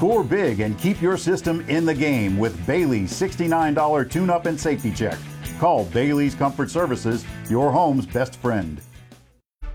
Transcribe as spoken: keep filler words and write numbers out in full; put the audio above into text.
Score big and keep your system in the game with Bailey's sixty-nine dollars tune-up and safety check. Call Bailey's Comfort Services, your home's best friend.